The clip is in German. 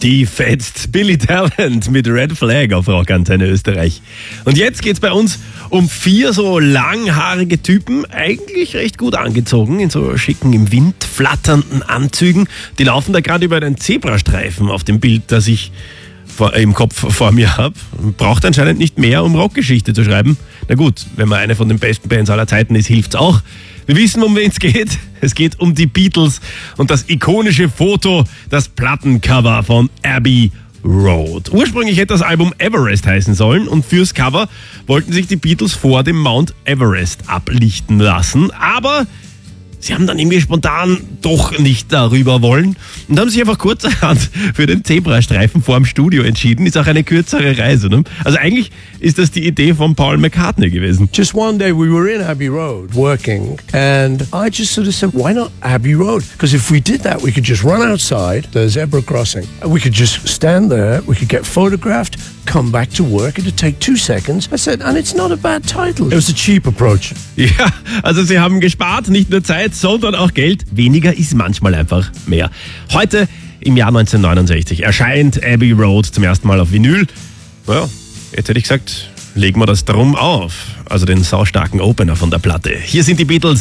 Die fetzt Billy Talent mit Red Flag auf Rockantenne Österreich. Und jetzt geht's bei uns um 4 so langhaarige Typen, eigentlich recht gut angezogen, in so schicken, im Wind flatternden Anzügen. Die laufen da gerade über einen Zebrastreifen auf dem Bild, das ich im Kopf vor mir habe. Braucht anscheinend nicht mehr, um Rockgeschichte zu schreiben. Na gut, wenn man eine von den besten Bands aller Zeiten ist, hilft's auch. Wir wissen, um wen es geht. Es geht um die Beatles und das ikonische Foto, das Plattencover von Abbey Road. Ursprünglich hätte das Album Everest heißen sollen und fürs Cover wollten sich die Beatles vor dem Mount Everest ablichten lassen. Aber sie haben dann irgendwie spontan doch nicht darüber wollen und haben sich einfach kurzerhand für den Zebrastreifen vor dem Studio entschieden. Ist auch eine kürzere Reise. Ne? Also eigentlich ist das die Idee von Paul McCartney gewesen. Just one day we were in Abbey Road working and I just sort of said, why not Abbey Road? Because if we did that, we could just run outside the zebra crossing. We could just stand there, we could get photographed, come back to work. It'd take 2 seconds. I said, and it's not a bad title. It was a cheap approach. Ja, also sie haben gespart, nicht nur Zeit, sondern auch Geld. Weniger ist manchmal einfach mehr. Heute, im Jahr 1969, erscheint Abbey Road zum ersten Mal auf Vinyl. Naja, jetzt hätte ich gesagt, legen wir das drum auf. Also den saustarken Opener von der Platte. Hier sind die Beatles.